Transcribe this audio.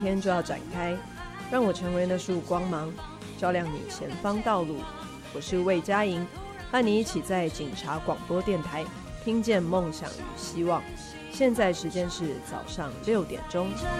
天就要展开，让我成为那束光芒，照亮你前方道路。我是魏佳莹，和你一起在警察广播电台听见梦想与希望。现在时间是早上6点钟。